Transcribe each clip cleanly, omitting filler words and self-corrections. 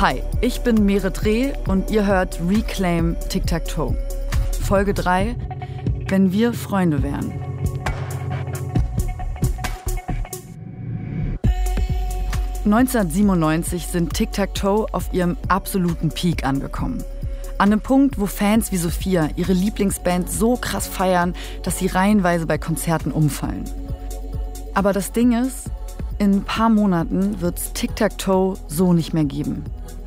Hi, ich bin Meret Reh und ihr hört Reclaim Tic-Tac-Toe. Folge 3, wenn wir Freunde wären. (1997) sind Tic-Tac-Toe auf ihrem absoluten Peak angekommen. An einem Punkt, wo Fans wie Sophia ihre Lieblingsband so krass feiern, dass sie reihenweise bei Konzerten umfallen. Aber das Ding ist, in ein paar Monaten wird's Tic-Tac-Toe so nicht mehr geben.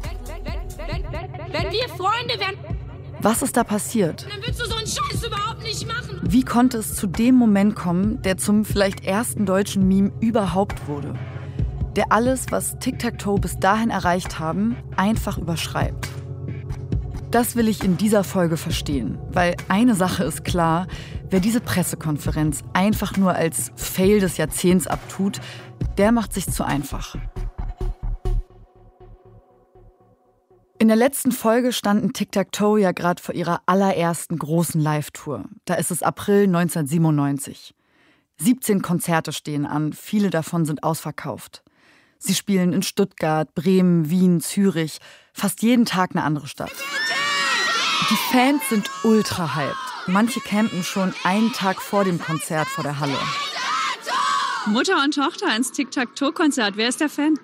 Wenn wir Freunde wären... Was ist da passiert? Dann würdest du so einen Scheiß überhaupt nicht machen. Wie konnte es zu dem Moment kommen, der zum vielleicht ersten deutschen Meme überhaupt wurde? Der alles, was Tic-Tac-Toe bis dahin erreicht haben, einfach überschreibt. Das will ich in dieser Folge verstehen, weil eine Sache ist klar, wer diese Pressekonferenz einfach nur als Fail des Jahrzehnts abtut, der macht sich zu einfach. In der letzten Folge standen Tic-Tac-Toe ja gerade vor ihrer allerersten großen Live-Tour. Da ist es April 1997. 17 Konzerte stehen an, viele davon sind ausverkauft. Sie spielen in Stuttgart, Bremen, Wien, Zürich, fast jeden Tag eine andere Stadt. Die Fans sind ultra hyped. Manche campen schon einen Tag vor dem Konzert vor der Halle. Mutter und Tochter ins Tic-Tac-Toe-Konzert. Wer ist der Fan?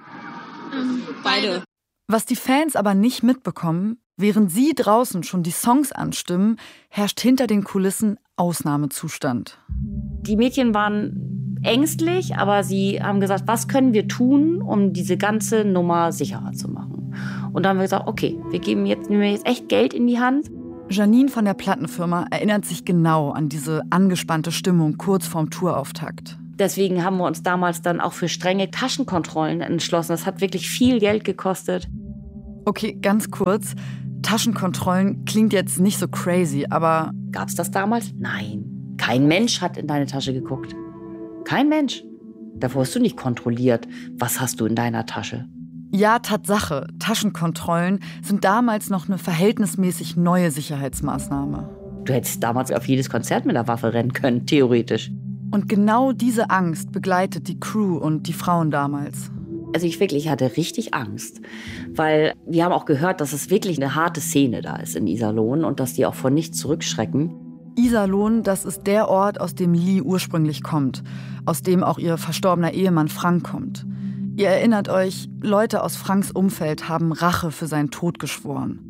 Beide. Was die Fans aber nicht mitbekommen, während sie draußen schon die Songs anstimmen, herrscht hinter den Kulissen Ausnahmezustand. Die Mädchen waren ängstlich, aber sie haben gesagt, was können wir tun, um diese ganze Nummer sicherer zu machen? Und dann haben wir gesagt, okay, nehmen jetzt echt Geld in die Hand. Janine von der Plattenfirma erinnert sich genau an diese angespannte Stimmung kurz vorm Tourauftakt. Deswegen haben wir uns damals dann auch für strenge Taschenkontrollen entschlossen. Das hat wirklich viel Geld gekostet. Okay, ganz kurz. Taschenkontrollen klingt jetzt nicht so crazy, aber... Gab's das damals? Nein. Kein Mensch hat in deine Tasche geguckt. Kein Mensch. Da wurdest du nicht kontrolliert. Was hast du in deiner Tasche? Ja, Tatsache. Taschenkontrollen sind damals noch eine verhältnismäßig neue Sicherheitsmaßnahme. Du hättest damals auf jedes Konzert mit der Waffe rennen können, theoretisch. Und genau diese Angst begleitet die Crew und die Frauen damals. Also ich hatte richtig Angst, weil wir haben auch gehört, dass es wirklich eine harte Szene da ist in Iserlohn und dass die auch vor nichts zurückschrecken. Iserlohn, das ist der Ort, aus dem Lee ursprünglich kommt, aus dem auch ihr verstorbener Ehemann Frank kommt. Ihr erinnert euch, Leute aus Franks Umfeld haben Rache für seinen Tod geschworen.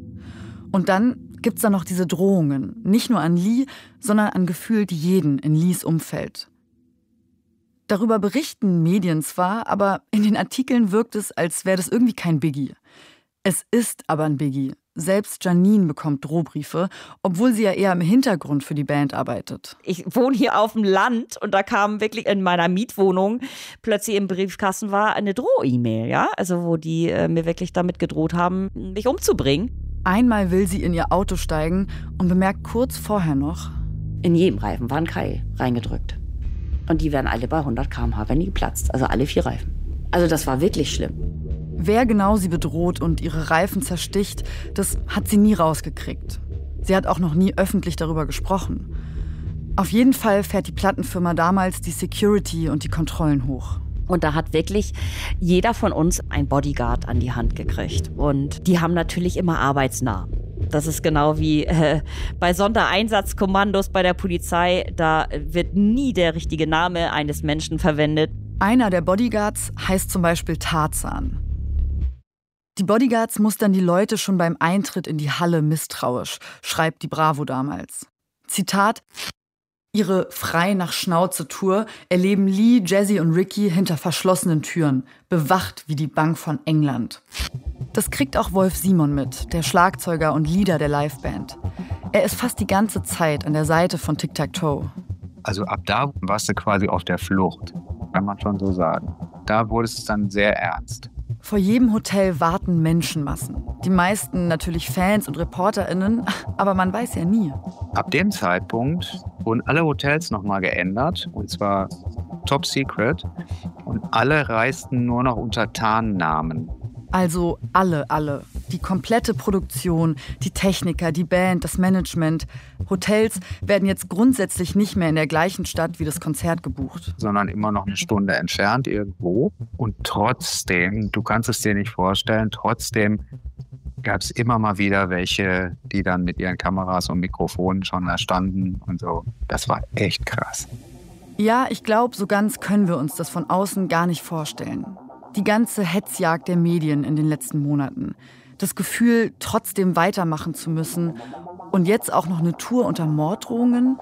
Und dann gibt's da noch diese Drohungen, nicht nur an Lee, sondern an gefühlt jeden in Lees Umfeld. Darüber berichten Medien zwar, aber in den Artikeln wirkt es, als wäre das irgendwie kein Biggie. Es ist aber ein Biggie. Selbst Janine bekommt Drohbriefe, obwohl sie ja eher im Hintergrund für die Band arbeitet. Ich wohne hier auf dem Land und da kam wirklich in meiner Mietwohnung plötzlich im Briefkasten war eine Droh-E-Mail, ja? Also wo die mir wirklich damit gedroht haben, mich umzubringen. Einmal will sie in ihr Auto steigen und bemerkt kurz vorher noch: In jedem Reifen war ein Keil reingedrückt. Und die wären alle bei 100 km/h, wenn die geplatzt. Also alle 4 Reifen. Also das war wirklich schlimm. Wer genau sie bedroht und ihre Reifen zersticht, das hat sie nie rausgekriegt. Sie hat auch noch nie öffentlich darüber gesprochen. Auf jeden Fall fährt die Plattenfirma damals die Security und die Kontrollen hoch. Und da hat wirklich jeder von uns ein Bodyguard an die Hand gekriegt. Und die haben natürlich immer arbeitsnah. Das ist genau wie bei Sondereinsatzkommandos bei der Polizei. Da wird nie der richtige Name eines Menschen verwendet. Einer der Bodyguards heißt zum Beispiel Tarzan. Die Bodyguards mustern die Leute schon beim Eintritt in die Halle misstrauisch, schreibt die Bravo damals. Zitat: Ihre frei nach Schnauze-Tour erleben Lee, Jazzy und Ricky hinter verschlossenen Türen, bewacht wie die Bank von England. Das kriegt auch Wolf Simon mit, der Schlagzeuger und Leader der Liveband. Er ist fast die ganze Zeit an der Seite von Tic-Tac-Toe. Also ab da warst du quasi auf der Flucht, kann man schon so sagen. Da wurde es dann sehr ernst. Vor jedem Hotel warten Menschenmassen. Die meisten natürlich Fans und ReporterInnen, aber man weiß ja nie. Ab dem Zeitpunkt wurden alle Hotels nochmal geändert, und zwar top secret. Und alle reisten nur noch unter Tarnnamen. Also alle. Die komplette Produktion, die Techniker, die Band, das Management. Hotels werden jetzt grundsätzlich nicht mehr in der gleichen Stadt wie das Konzert gebucht. Sondern immer noch eine Stunde entfernt irgendwo. Und trotzdem, du kannst es dir nicht vorstellen, trotzdem gab es immer mal wieder welche, die dann mit ihren Kameras und Mikrofonen schon da standen und so. Das war echt krass. Ja, ich glaube, so ganz können wir uns das von außen gar nicht vorstellen. Die ganze Hetzjagd der Medien in den letzten Monaten. Das Gefühl, trotzdem weitermachen zu müssen. Und jetzt auch noch eine Tour unter Morddrohungen.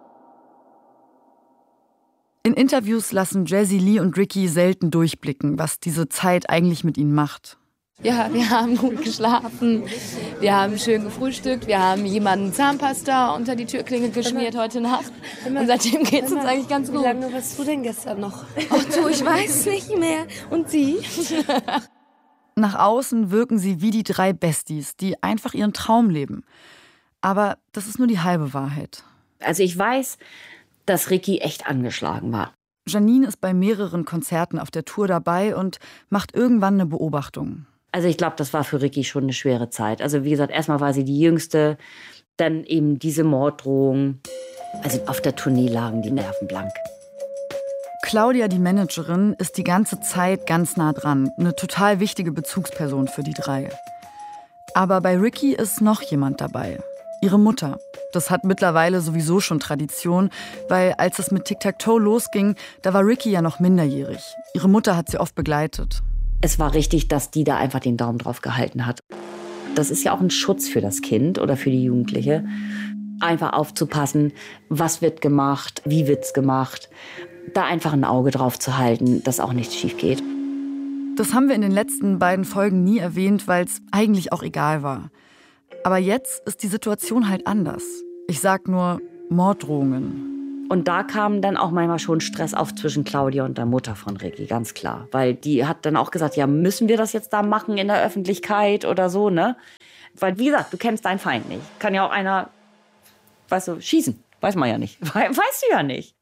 In Interviews lassen Jessie, Lee und Ricky selten durchblicken, was diese Zeit eigentlich mit ihnen macht. Ja, wir haben gut geschlafen, wir haben schön gefrühstückt, wir haben jemanden Zahnpasta unter die Türklinge geschmiert heute Nacht. Und seitdem geht es uns eigentlich ganz gut. Wie lange warst du denn gestern noch? Ach du, ich weiß nicht mehr. Und Sie? Nach außen wirken sie wie die 3 Besties, die einfach ihren Traum leben. Aber das ist nur die halbe Wahrheit. Also ich weiß, dass Ricky echt angeschlagen war. Janine ist bei mehreren Konzerten auf der Tour dabei und macht irgendwann eine Beobachtung. Also ich glaube, das war für Ricky schon eine schwere Zeit. Also wie gesagt, erstmal war sie die Jüngste, dann eben diese Morddrohung. Also auf der Tournee lagen die Nerven blank. Claudia, die Managerin, ist die ganze Zeit ganz nah dran. Eine total wichtige Bezugsperson für die 3. Aber bei Ricky ist noch jemand dabei. Ihre Mutter. Das hat mittlerweile sowieso schon Tradition, weil als es mit Tic-Tac-Toe losging, da war Ricky ja noch minderjährig. Ihre Mutter hat sie oft begleitet. Es war richtig, dass die da einfach den Daumen drauf gehalten hat. Das ist ja auch ein Schutz für das Kind oder für die Jugendliche. Einfach aufzupassen, was wird gemacht, wie wird's gemacht. Da einfach ein Auge drauf zu halten, dass auch nichts schief geht. Das haben wir in den letzten beiden Folgen nie erwähnt, weil es eigentlich auch egal war. Aber jetzt ist die Situation halt anders. Ich sag nur Morddrohungen. Und da kam dann auch manchmal schon Stress auf zwischen Claudia und der Mutter von Ricky, ganz klar. Weil die hat dann auch gesagt, ja, müssen wir das jetzt da machen in der Öffentlichkeit oder so, ne? Weil, wie gesagt, du kennst deinen Feind nicht. Kann ja auch einer, weißt du, schießen. Weiß man ja nicht. Weißt du ja nicht.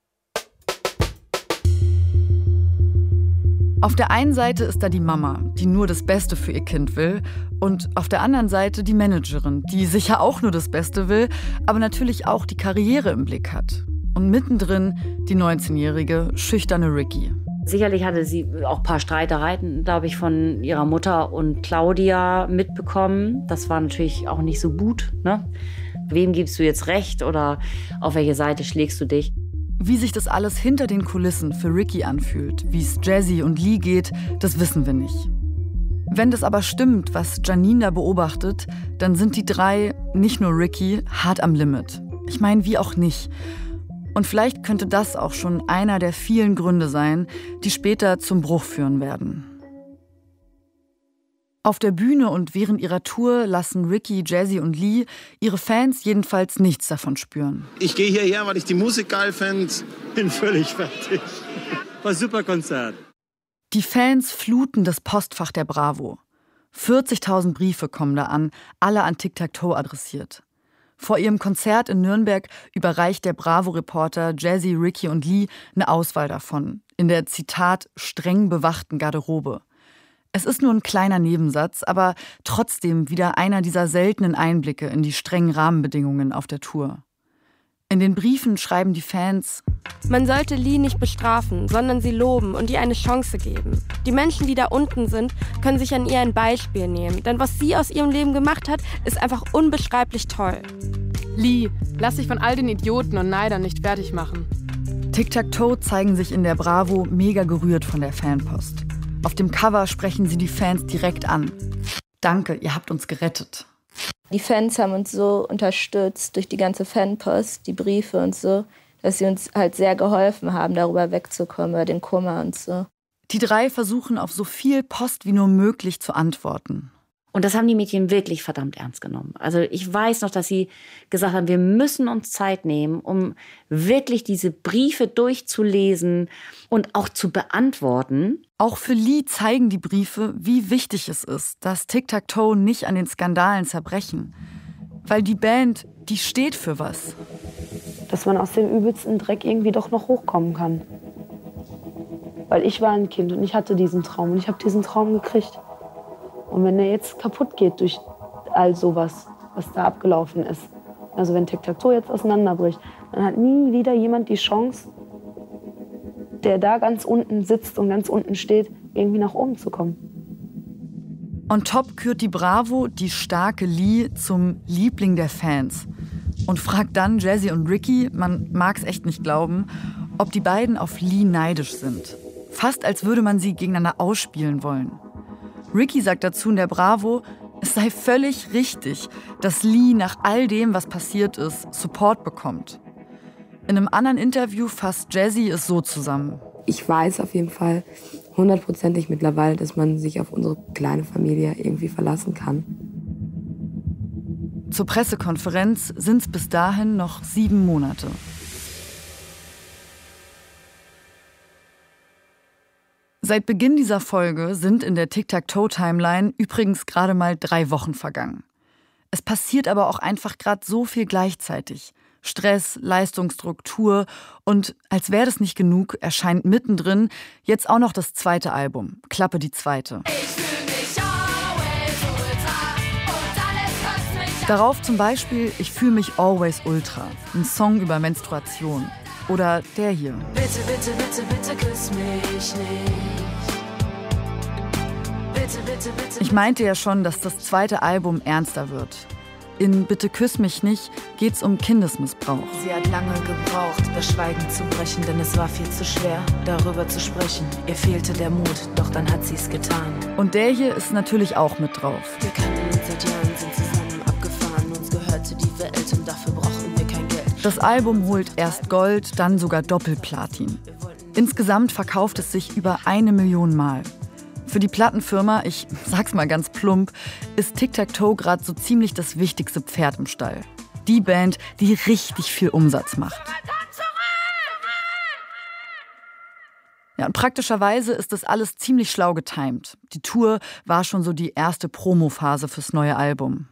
Auf der einen Seite ist da die Mama, die nur das Beste für ihr Kind will. Und auf der anderen Seite die Managerin, die sicher auch nur das Beste will, aber natürlich auch die Karriere im Blick hat. Und mittendrin die 19-jährige, schüchterne Ricky. Sicherlich hatte sie auch ein paar Streitereien, glaube ich, von ihrer Mutter und Claudia mitbekommen. Das war natürlich auch nicht so gut, ne? Wem gibst du jetzt recht oder auf welche Seite schlägst du dich? Wie sich das alles hinter den Kulissen für Ricky anfühlt, wie es Jessie und Lee geht, das wissen wir nicht. Wenn das aber stimmt, was Janine da beobachtet, dann sind die 3, nicht nur Ricky, hart am Limit. Ich meine, wie auch nicht. Und vielleicht könnte das auch schon einer der vielen Gründe sein, die später zum Bruch führen werden. Auf der Bühne und während ihrer Tour lassen Ricky, Jessie und Lee ihre Fans jedenfalls nichts davon spüren. Ich gehe hierher, weil ich die Musik geil finde. Bin völlig fertig. War ein super Konzert. Die Fans fluten das Postfach der Bravo. 40.000 Briefe kommen da an, alle an Tic-Tac-Toe adressiert. Vor ihrem Konzert in Nürnberg überreicht der Bravo-Reporter Jessie, Ricky und Lee eine Auswahl davon, in der, Zitat, streng bewachten Garderobe. Es ist nur ein kleiner Nebensatz, aber trotzdem wieder einer dieser seltenen Einblicke in die strengen Rahmenbedingungen auf der Tour. In den Briefen schreiben die Fans: Man sollte Lee nicht bestrafen, sondern sie loben und ihr eine Chance geben. Die Menschen, die da unten sind, können sich an ihr ein Beispiel nehmen. Denn was sie aus ihrem Leben gemacht hat, ist einfach unbeschreiblich toll. Lee, lass dich von all den Idioten und Neidern nicht fertig machen. Tic-Tac-Toe zeigen sich in der Bravo mega gerührt von der Fanpost. Auf dem Cover sprechen sie die Fans direkt an. Danke, ihr habt uns gerettet. Die Fans haben uns so unterstützt durch die ganze Fanpost, die Briefe und so, dass sie uns halt sehr geholfen haben, darüber wegzukommen, über den Kummer und so. Die 3 versuchen auf so viel Post wie nur möglich zu antworten. Und das haben die Mädchen wirklich verdammt ernst genommen. Also ich weiß noch, dass sie gesagt haben, wir müssen uns Zeit nehmen, um wirklich diese Briefe durchzulesen und auch zu beantworten. Auch für Lee zeigen die Briefe, wie wichtig es ist, dass Tic-Tac-Toe nicht an den Skandalen zerbrechen. Weil die Band, die steht für was. Dass man aus dem übelsten Dreck irgendwie doch noch hochkommen kann. Weil ich war ein Kind und ich hatte diesen Traum und ich habe diesen Traum gekriegt. Und wenn er jetzt kaputt geht durch all sowas, was da abgelaufen ist, also wenn Tic-Tac-Toe jetzt auseinanderbricht, dann hat nie wieder jemand die Chance, der da ganz unten sitzt und ganz unten steht, irgendwie nach oben zu kommen. On top kürt die Bravo die starke Lee zum Liebling der Fans und fragt dann Jessie und Ricky, man mag's echt nicht glauben, ob die beiden auf Lee neidisch sind. Fast als würde man sie gegeneinander ausspielen wollen. Ricky sagt dazu in der Bravo, es sei völlig richtig, dass Lee nach all dem, was passiert ist, Support bekommt. In einem anderen Interview fasst Jessie es so zusammen. Ich weiß auf jeden Fall 100%ig mittlerweile, dass man sich auf unsere kleine Familie irgendwie verlassen kann. Zur Pressekonferenz sind es bis dahin noch 7 Monate. Seit Beginn dieser Folge sind in der Tic-Tac-Toe-Timeline übrigens gerade mal 3 Wochen vergangen. Es passiert aber auch einfach gerade so viel gleichzeitig. Stress, Leistungsstruktur und als wäre das nicht genug, erscheint mittendrin jetzt auch noch das 2. Album, Klappe die 2. Darauf zum Beispiel Ich fühle mich always ultra, ein Song über Menstruation. Oder der hier. Bitte, bitte, bitte, bitte küss mich nicht. Bitte, bitte, bitte. Ich meinte ja schon, dass das 2. Album ernster wird. In Bitte küss mich nicht geht's um Kindesmissbrauch. Sie hat lange gebraucht, das Schweigen zu brechen, denn es war viel zu schwer, darüber zu sprechen. Ihr fehlte der Mut, doch dann hat sie's getan. Und der hier ist natürlich auch mit drauf. Wir kannten uns seit Jahren, sind zusammen abgefahren, uns gehörte die Welt und dafür brauchten wir kein Geld. Das Album holt erst Gold, dann sogar Doppelplatin. Insgesamt verkauft es sich über 1 Million Mal. Für die Plattenfirma, ich sag's mal ganz plump, ist Tic-Tac-Toe gerade so ziemlich das wichtigste Pferd im Stall. Die Band, die richtig viel Umsatz macht. Ja, und praktischerweise ist das alles ziemlich schlau getimt. Die Tour war schon so die erste Promophase fürs neue Album.